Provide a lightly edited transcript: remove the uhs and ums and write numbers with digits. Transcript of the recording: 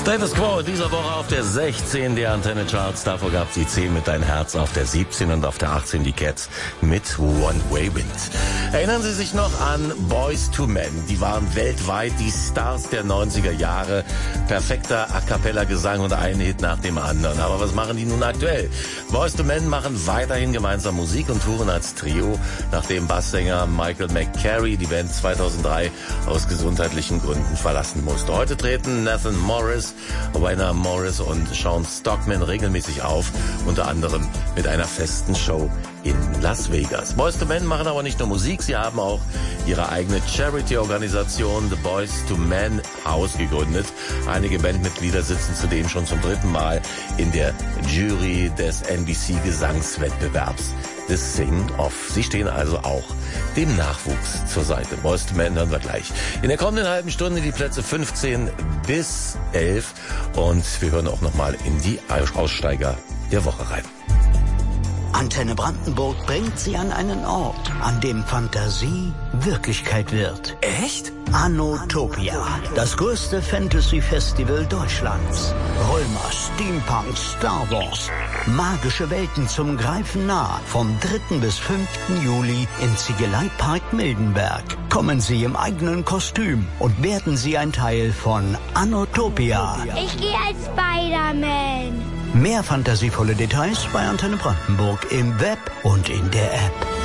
Status Quo dieser Woche auf der 16 der Antenne Charts. Davor gab es die 10 mit Dein Herz auf der 17 und auf der 18 die Cats mit One Way Wind. Erinnern Sie sich noch an Boyz II Men? Die waren weltweit die Stars der 90er Jahre. Perfekter A-Cappella-Gesang und ein Hit nach dem anderen. Aber was machen die nun aktuell? Boyz II Men machen weiterhin gemeinsam Musik und touren als Trio, nachdem Basssänger Michael McCary die Band 2003 aus gesundheitlichen Gründen verlassen musste. Heute treten Nathan Morris, Wayne Morris und Sean Stockman regelmäßig auf, unter anderem mit einer festen Show in Las Vegas. Boyz II Men machen aber nicht nur Musik, sie haben auch ihre eigene Charity-Organisation The Boyz II Men House gegründet. Einige Bandmitglieder sitzen zudem schon zum 3. Mal in der Jury des NBC-Gesangswettbewerbs des Sing-Off. Sie stehen also auch dem Nachwuchs zur Seite. Boyz II Men hören wir gleich. In der kommenden halben Stunde die Plätze 15 bis 11 und wir hören auch nochmal in die Aussteiger der Woche rein. Antenne Brandenburg bringt Sie an einen Ort, an dem Fantasie Wirklichkeit wird. Echt? Anotopia, das größte Fantasy-Festival Deutschlands. Römer, Steampunk, Star Wars. Magische Welten zum Greifen nah. Vom 3. bis 5. Juli im Ziegeleipark Mildenberg. Kommen Sie im eigenen Kostüm und werden Sie ein Teil von Anotopia. Ich gehe als Spider-Man. Mehr fantasievolle Details bei Antenne Brandenburg im Web und in der App.